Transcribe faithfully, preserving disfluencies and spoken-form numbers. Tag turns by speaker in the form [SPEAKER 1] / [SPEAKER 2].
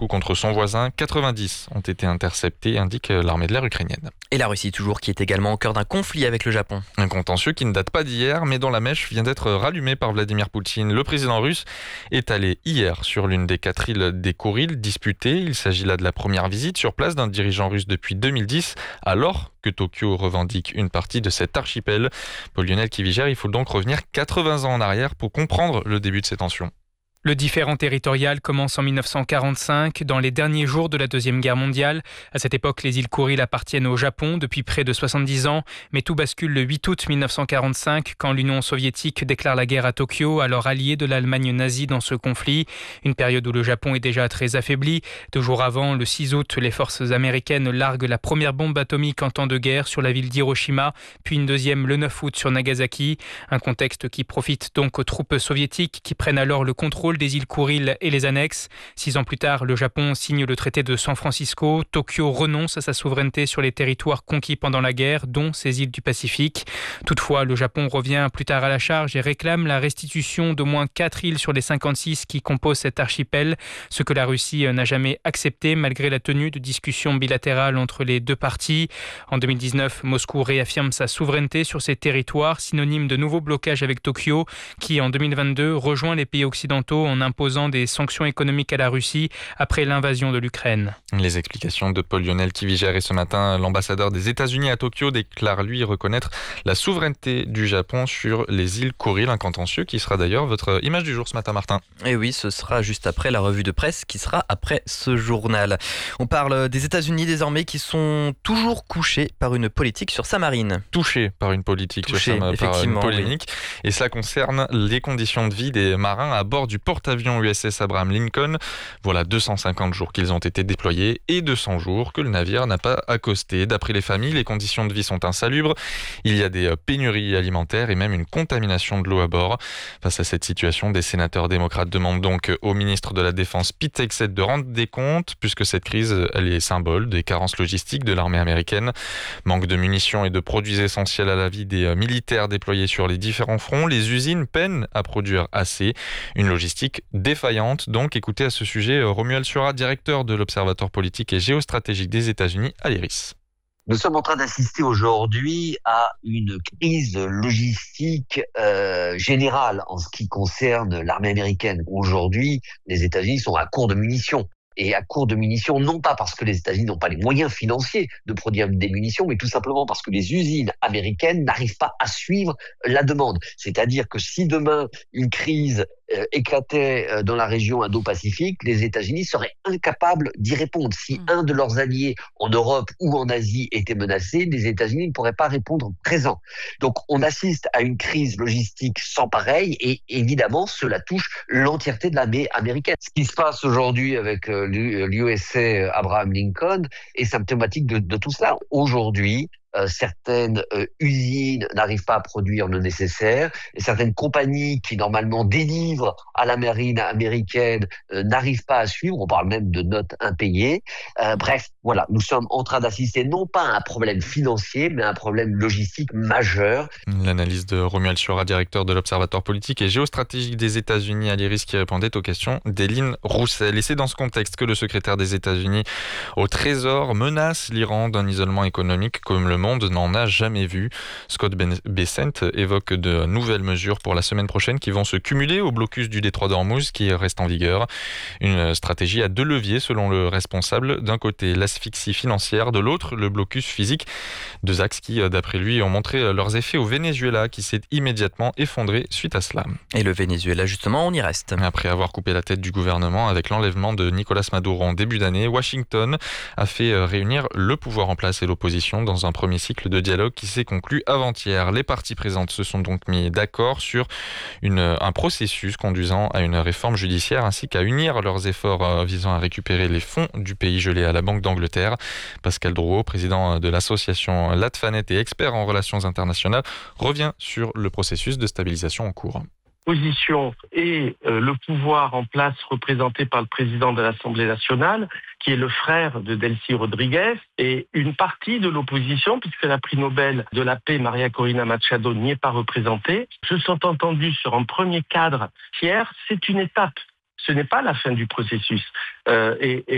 [SPEAKER 1] contre son voisin. quatre-vingt-dix ont été interceptés, indique l'armée de l'air ukrainienne.
[SPEAKER 2] Et la Russie toujours, qui est également au cœur d'un conflit avec le Japon.
[SPEAKER 1] Un contentieux qui ne date pas d'hier, mais dont la mèche vient d'être rallumée par Vladimir Poutine. Le président russe est allé hier sur l'une des quatre îles des Kouriles disputées. Il s'agit là de la première visite sur place d'un dirigeant russe depuis deux mille dix, alors que Tokyo revendique une partie de cet archipel. Paul-Lionel Kivigère, il faut donc revenir quatre-vingts ans en arrière pour comprendre le début de ces tensions.
[SPEAKER 3] Le différend territorial commence en mille neuf cent quarante-cinq, dans les derniers jours de la Deuxième Guerre mondiale. À cette époque, les îles Kouriles appartiennent au Japon depuis près de soixante-dix ans. Mais tout bascule le huit août mille neuf cent quarante-cinq, quand l'Union soviétique déclare la guerre à Tokyo, alors allié de l'Allemagne nazie dans ce conflit. Une période où le Japon est déjà très affaibli. Deux jours avant, le six août, les forces américaines larguent la première bombe atomique en temps de guerre sur la ville d'Hiroshima, puis une deuxième le neuf août sur Nagasaki. Un contexte qui profite donc aux troupes soviétiques qui prennent alors le contrôle des îles Kouriles et les annexes. Six ans plus tard, le Japon signe le traité de San Francisco. Tokyo renonce à sa souveraineté sur les territoires conquis pendant la guerre, dont ces îles du Pacifique. Toutefois, le Japon revient plus tard à la charge et réclame la restitution d'au moins quatre îles sur les cinquante-six qui composent cet archipel, ce que la Russie n'a jamais accepté malgré la tenue de discussions bilatérales entre les deux parties. En deux mille dix-neuf, Moscou réaffirme sa souveraineté sur ces territoires, synonyme de nouveau blocage avec Tokyo, qui en deux mille vingt-deux rejoint les pays occidentaux en imposant des sanctions économiques à la Russie après l'invasion de l'Ukraine.
[SPEAKER 1] Les explications de Paul-Lionel Kivigère. Et ce matin, l'ambassadeur des États-Unis à Tokyo déclare lui reconnaître la souveraineté du Japon sur les îles Kouriles, un contentieux qui sera d'ailleurs votre image du jour ce matin, Martin.
[SPEAKER 2] Et oui, ce sera juste après la revue de presse qui sera après ce journal. On parle des États-Unis désormais qui sont toujours couchés par une politique sur sa marine.
[SPEAKER 1] Touchés par une politique
[SPEAKER 2] Touchés,
[SPEAKER 1] sur sa, par une polémique.
[SPEAKER 2] Oui.
[SPEAKER 1] Et cela concerne les conditions de vie des marins à bord du porte-avions U S S Abraham Lincoln. Voilà deux cent cinquante jours qu'ils ont été déployés et deux cents jours que le navire n'a pas accosté. D'après les familles, les conditions de vie sont insalubres. Il y a des pénuries alimentaires et même une contamination de l'eau à bord. Face à cette situation, des sénateurs démocrates demandent donc au ministre de la Défense Pete Hegseth de rendre des comptes, puisque cette crise, elle est symbole des carences logistiques de l'armée américaine. Manque de munitions et de produits essentiels à la vie des militaires déployés sur les différents fronts. Les usines peinent à produire assez. Une logistique défaillante. Donc, écoutez à ce sujet Romuald Surat, directeur de l'Observatoire politique et géostratégique des États-Unis à l'I R I S.
[SPEAKER 4] Nous sommes en train d'assister aujourd'hui à une crise logistique euh, générale en ce qui concerne l'armée américaine. Aujourd'hui, les États-Unis sont à court de munitions. Et à court de munitions, non pas parce que les États-Unis n'ont pas les moyens financiers de produire des munitions, mais tout simplement parce que les usines américaines n'arrivent pas à suivre la demande. C'est-à-dire que si demain une crise euh, éclatait euh, dans la région Indo-Pacifique, les États-Unis seraient incapables d'y répondre. Si mmh. un de leurs alliés en Europe ou en Asie était menacé, les États-Unis ne pourraient pas répondre présent. Donc on assiste à une crise logistique sans pareil et évidemment cela touche l'entièreté de l'armée américaine. Ce qui se passe aujourd'hui avec euh, l'U S A Abraham Lincoln est symptomatique de, de tout cela. Aujourd'hui, Euh, certaines euh, usines n'arrivent pas à produire le nécessaire et certaines compagnies qui normalement délivrent à la marine américaine euh, n'arrivent pas à suivre. On parle même de notes impayées. Euh, bref, voilà, nous sommes en train d'assister non pas à un problème financier, mais à un problème logistique majeur.
[SPEAKER 1] L'analyse de Romuald Surat, directeur de l'Observatoire politique et géostratégique des États-Unis à l'I R I S, qui répondait aux questions d'Éline Roussel. Et c'est dans ce contexte que le secrétaire des États-Unis au Trésor menace l'Iran d'un isolement économique comme le monde n'en a jamais vu. Scott Bessent évoque de nouvelles mesures pour la semaine prochaine qui vont se cumuler au blocus du détroit d'Ormuz qui reste en vigueur. Une stratégie à deux leviers selon le responsable. D'un côté, l'asphyxie financière, de l'autre, le blocus physique. Deux axes qui, d'après lui, ont montré leurs effets au Venezuela qui s'est immédiatement effondré suite à cela.
[SPEAKER 2] Et le Venezuela, justement, on y reste.
[SPEAKER 1] Après avoir coupé la tête du gouvernement avec l'enlèvement de Nicolas Maduro en début d'année, Washington a fait réunir le pouvoir en place et l'opposition dans un premier cycle de dialogue qui s'est conclu avant-hier. Les parties présentes se sont donc mis d'accord sur une, un processus conduisant à une réforme judiciaire ainsi qu'à unir leurs efforts visant à récupérer les fonds du pays gelé à la Banque d'Angleterre. Pascal Drouot, président de l'association Latfanet et expert en relations internationales, revient sur le processus de stabilisation en cours.
[SPEAKER 5] Position et euh, le pouvoir en place représenté par le président de l'Assemblée nationale, qui est le frère de Delcy Rodriguez, et une partie de l'opposition, puisque la prix Nobel de la paix, Maria Corina Machado, n'y est pas représentée, se sont entendus sur un premier cadre tiers. C'est une étape. Ce n'est pas la fin du processus. Euh, et, et